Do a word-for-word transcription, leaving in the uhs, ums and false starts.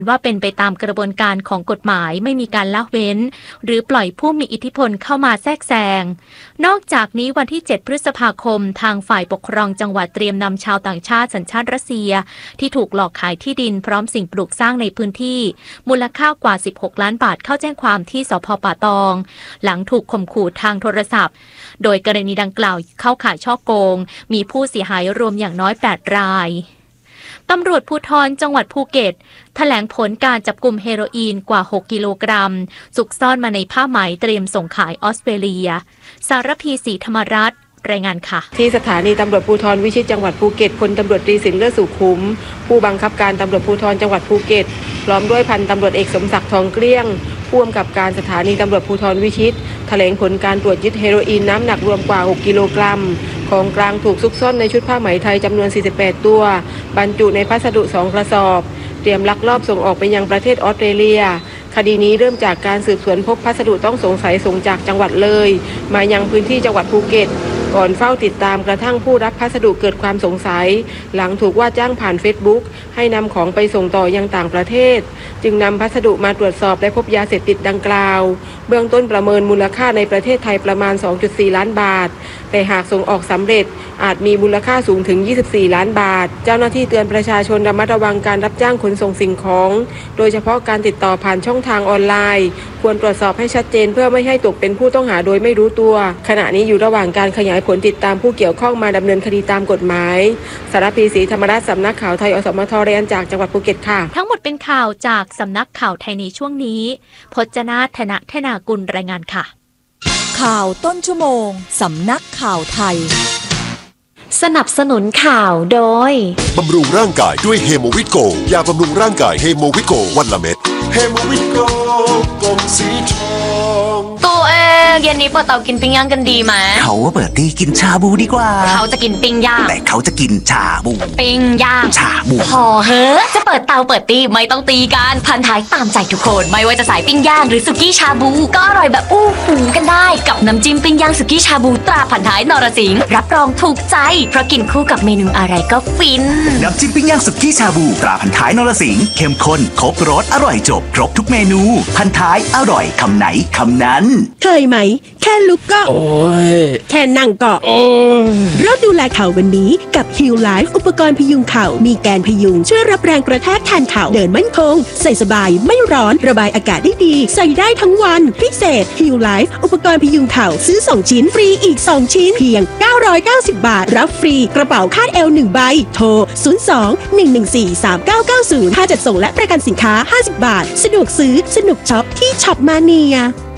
ว่าเป็นไปตามกระบวนการของกฎหมายไม่มีการละเว้นหรือปล่อยผู้มีอิทธิพลเข้ามาแทรกแซงนอกจากนี้วันที่เจ็ดพฤษภาคมทางฝ่ายปกครองจังหวัดเตรียมนำชาวต่างชาติสัญชาติรัสเซียที่ถูกหลอกขายที่ดินพร้อมสิ่งปลูกสร้างในพื้นที่มูลค่ากว่าสิบหกล้านบาทเข้าแจ้งความที่สภ.ป่าตองหลังถูกข่มขู่ทางโทรศัพท์โดยกรณีดังกล่าวเข้าข่ายฉ้อโกงมีผู้เสียหายรวมอย่างน้อยแปดรายตำรวจภูธรจังหวัดภูเก็ตแถลงผลการจับกลุ่มเฮโรอีนกว่าหกกิโลกรัมซุกซ่อนมาในผ้าไหมเตรียมส่งขายออสเตรเลียสารพีศรีธรรมรัตน์รายงานค่ะที่สถานีตำรวจภูธรวิชิตจังหวัดภูเก็ตพลตำรวจตรีสินเลือดสุขุมผู้บังคับการตำรวจภูธรจังหวัดภูเก็ตพร้อมด้วยพันตำรวจเอกสมศักดิ์ทองเกลี้ยงผู้กำกับการสถานีตำรวจภูธรวิชิตแถลงผลการตรวจยึดเฮโรอีนน้ำหนักรวมกว่าหกกิโลกรัมของกลางถูกซุกซ่อนในชุดผ้าไหมไทยจำนวนสี่สิบแปดตัวบรรจุในพัสดุสองกระสอบเตรียมลักลอบส่งออกไปยังประเทศออสเตรเลียคดีนี้เริ่มจากการสืบสวนพบพัสดุต้องสงสัยส่งจากจังหวัดเลยมายังพื้นที่จังหวัดภูเก็ตก่อนเฝ้าติดตามกระทั่งผู้รับพัสดุเกิดความสงสัยหลังถูกว่าจ้างผ่าน Facebook ให้นำของไปส่งต่อยังต่างประเทศจึงนำพัสดุมาตรวจสอบและพบยาเสพติดดังกล่าวเบื้องต้นประเมินมูลค่าในประเทศไทยประมาณ สองจุดสี่ ล้านบาทแต่หากส่งออกสำเร็จอาจมีมูลค่าสูงถึงยี่สิบสี่ล้านบาทเจ้าหน้าที่เตือนประชาชนระมัดระวังการรับจ้างขนส่งสิ่งของโดยเฉพาะการติดต่อผ่านช่องทางออนไลน์ควรตรวจสอบให้ชัดเจนเพื่อไม่ให้ตกเป็นผู้ต้องหาโดยไม่รู้ตัวขณะนี้อยู่ระหว่างการขยายผลติดตามผู้เกี่ยวข้องมาดำเนินคดีตามกฎหมายสารพีศรีธรรมราชสำนักข่าวไทยอสมทรายงานจากจังหวัดภูเก็ตค่ะทั้งหมดเป็นข่าวจากสำนักข่าวไทยในช่วงนี้พจนาถนะธนากุลรายงานค่ะข่าวต้นชั่วโมงสำนักข่าวไทยสนับสนุนข่าวโดยบำรุงร่างกายด้วยเฮโมวิโกยาบำรุงร่างกายเฮโมวิโกวันละเม็ดเฮโมวิโกกล่องสีทองตัวเองเย็นนี้เปิดเตากินปิ้งย่างกันดีไหมเขาว่าเปิดตีกินชาบูดีกว่าเขาจะกินปิ้งย่างแต่เขาจะกินชาบูปิ้งย่างชาบูพอเฮ้อจะเปิดเตาเปิดตีไม่ต้องตีกันพันท้ายตามใจทุกคนไม่ว่าจะสายปิ้งย่างหรือสุกี้ชาบูก็อร่อยแบบอู้หูกันได้กับน้ำจิ้มปิ้งย่างสุกี้ชาบูตราพันท้ายนรสิงห์รับรองถูกใจเพราะกินคู่กับเมนูอะไรก็ฟินน้ำจิ้มปิ้งย่างสุกี้ชาบูตราพันท้ายนรสิงห์เข้มข้นครบรสอร่อยจบครบทุกเมนูพันท้ายอร่อยคำไหนคำนั้นเคยไหมแค่ลุกก็โอ้ยแค่นั่งก็โอ้ยเราดูแลเข่าวันนี้กับ Heal Life อุปกรณ์พยุงเข่ามีแกนพยุงช่วยรับแรงกระแทกแทนเข่าเดินมั่นคงใส่สบายไม่ร้อนระบายอากาศได้ดีใส่ได้ทั้งวันพิเศษ Heal Life อุปกรณ์พยุงเข่าซื้อสองชิ้นฟรีอีกสองชิ้นเพียงเก้าร้อยเก้าสิบบาทรับฟรีกระเป๋าคาดเอวหนึ่งใบโทรศูนย์ สอง หนึ่ง หนึ่ง สี่ สาม เก้า เก้า ศูนย์ค่าจัดส่งและประกันสินค้าห้าสิบบาทสะดวกซื้อสนุกช็อปที่ช็อปมาเนีย